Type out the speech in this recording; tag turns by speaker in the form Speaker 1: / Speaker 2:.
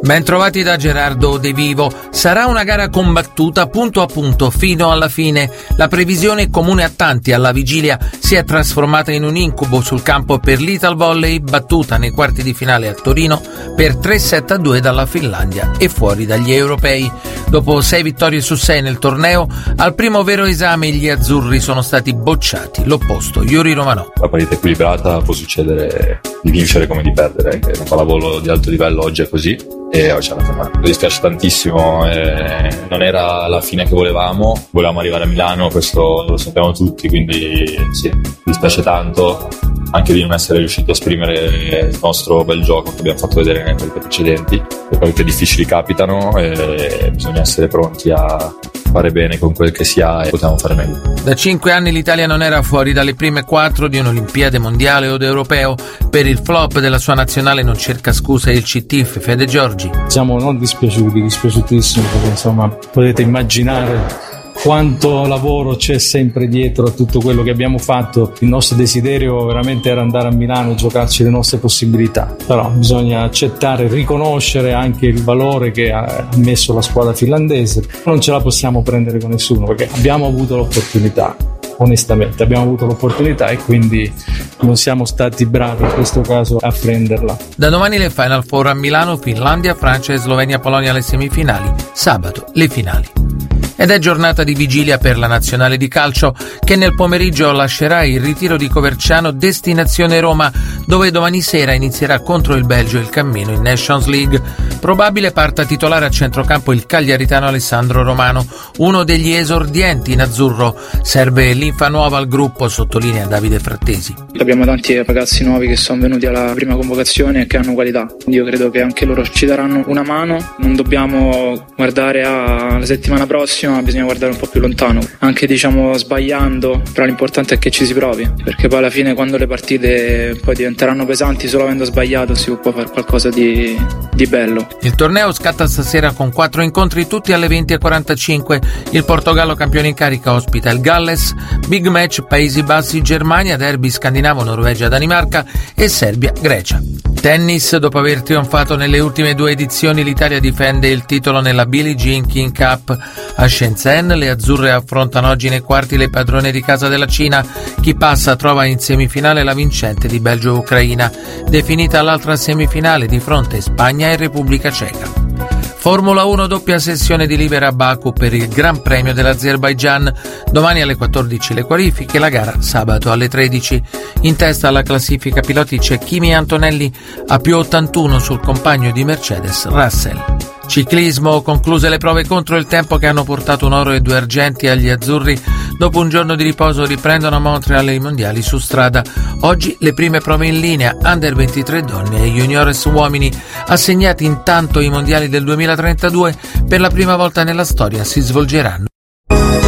Speaker 1: Bentrovati da Gerardo De Vivo. Sarà una gara combattuta punto a punto fino alla fine. La previsione comune a tanti alla vigilia si è trasformata in un incubo sul campo per l'Italvolley, battuta nei quarti di finale a Torino per 3-7-2 dalla Finlandia e fuori dagli europei. Dopo 6 vittorie su 6 nel torneo, al primo vero esame gli azzurri sono stati bocciati. L'opposto, Yuri Romanò.
Speaker 2: La partita equilibrata, può succedere di vincere come di perdere, che la pallavolo di alto livello oggi è così e oggi ce la fa. Mi dispiace tantissimo, non era la fine che volevamo arrivare a Milano, questo lo sappiamo tutti, quindi sì, mi dispiace tanto anche di non essere riuscito a esprimere il nostro bel gioco che abbiamo fatto vedere nelle partite precedenti. Le partite difficili capitano e bisogna essere pronti a fare bene con quel che si ha e possiamo fare meglio.
Speaker 1: Da 5 anni l'Italia non era fuori dalle prime 4 di un'Olimpiade mondiale o d'europeo. Per il flop della sua nazionale non cerca scuse il CT Fede Giorgi.
Speaker 3: Siamo non dispiaciutissimi, perché insomma potete immaginare quanto lavoro c'è sempre dietro a tutto quello che abbiamo fatto. Il nostro desiderio veramente era andare a Milano e giocarci le nostre possibilità, però bisogna accettare, riconoscere anche il valore che ha messo la squadra finlandese. Non ce la possiamo prendere con nessuno perché abbiamo avuto l'opportunità, onestamente abbiamo avuto l'opportunità e quindi non siamo stati bravi in questo caso a prenderla.
Speaker 1: Da domani le Final Four a Milano, Finlandia, Francia e Slovenia, Polonia alle semifinali, sabato le finali. Ed è giornata di vigilia per la nazionale di calcio che nel pomeriggio lascerà il ritiro di Coverciano destinazione Roma, dove domani sera inizierà contro il Belgio il cammino in Nations League. Probabile parta titolare a centrocampo il cagliaritano Alessandro Romano, uno degli esordienti in azzurro. Serve linfa nuova al gruppo, sottolinea Davide Frattesi.
Speaker 4: Abbiamo tanti ragazzi nuovi che sono venuti alla prima convocazione e che hanno qualità. Io credo che anche loro ci daranno una mano. Non dobbiamo guardare alla settimana prossima, bisogna guardare un po' più lontano, anche sbagliando, però l'importante è che ci si provi, perché poi alla fine quando le partite poi diventeranno pesanti solo avendo sbagliato si può fare qualcosa di bello.
Speaker 1: Il torneo scatta stasera con 4 incontri tutti alle 20:45. Il Portogallo campione in carica ospita il Galles, big match Paesi Bassi Germania, derby scandinavo Norvegia Danimarca e Serbia Grecia. Tennis, dopo aver trionfato nelle ultime 2 edizioni, l'Italia difende il titolo nella Billie Jean King Cup a Shenzhen. Le azzurre affrontano oggi nei quarti le padrone di casa della Cina. Chi passa trova in semifinale la vincente di Belgio-Ucraina, definita l'altra semifinale di fronte Spagna e Repubblica Ceca. Formula 1 doppia sessione di libera a Baku per il Gran Premio dell'Azerbaigian. Domani alle 14 le qualifiche, la gara sabato alle 13. In testa alla classifica piloti c'è Kimi Antonelli a più 81 sul compagno di Mercedes Russell. Ciclismo, concluse le prove contro il tempo che hanno portato un oro e 2 argenti agli azzurri. Dopo un giorno di riposo riprendono a Montreal i mondiali su strada. Oggi le prime prove in linea, Under 23 donne e Juniores uomini. Assegnati intanto i mondiali del 2032, per la prima volta nella storia si svolgeranno